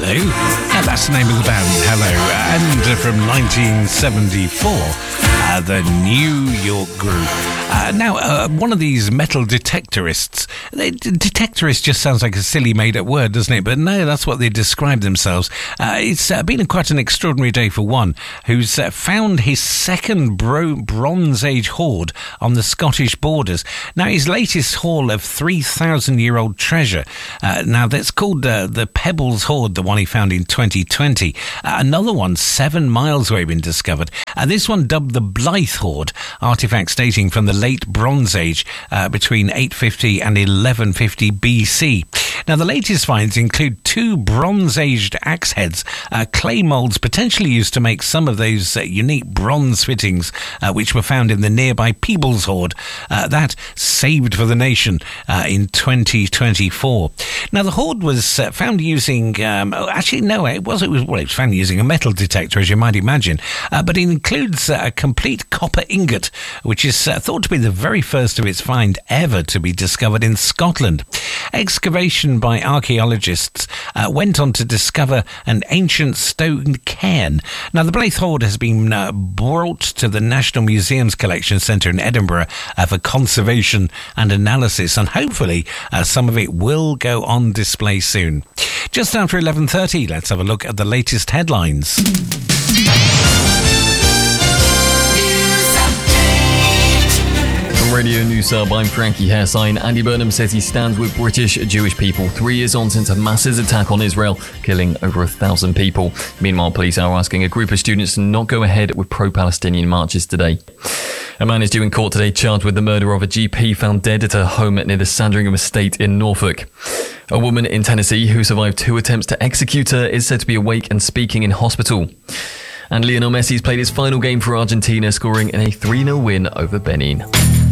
Hello. That's the name of the band, Hello. And from 1974, the New York Group. Now, one of these metal detectorists. Detectorist just sounds like a silly made-up word, doesn't it? But no, that's what they describe themselves. It's been quite an extraordinary day for one who's found his second Bronze Age hoard on the Scottish borders. Now, his latest haul of 3,000-year-old treasure. Now, that's called the Pebbles Hoard, the one he found in 2020. Another one 7 miles away been discovered. This one dubbed the Blythe Hoard, artifacts dating from the late Bronze Age between 850 and 1150 BC. Now, the latest finds include 2 Bronze-aged axe heads, clay moulds potentially used to make some of those unique bronze fittings which were found in the nearby Peebles Hoard, that saved for the nation in 2024. Now, the hoard was found using, it was found using a metal detector, as you might imagine, but it includes a complete copper ingot, which is thought to be the very first of its kind ever to be discovered in Scotland. Excavation by archaeologists went on to discover an ancient stone cairn. Now, the Blythe Hoard has been brought to the National Museums Collection Centre in Edinburgh for conservation and analysis, and hopefully some of it will go on display soon. Just after 11:30, let's have a look at the latest headlines. Radio News Hub, I'm Frankie Hairsign. Andy Burnham says he stands with British Jewish people 3 years on since a massive attack on Israel, killing over 1,000 people. Meanwhile, police are asking a group of students to not go ahead with pro-Palestinian marches today. A man is due in court today charged with the murder of a GP found dead at her home near the Sandringham estate in Norfolk. A woman in Tennessee who survived 2 attempts to execute her is said to be awake and speaking in hospital. And Lionel Messi's played his final game for Argentina, scoring in a 3-0 win over Benin.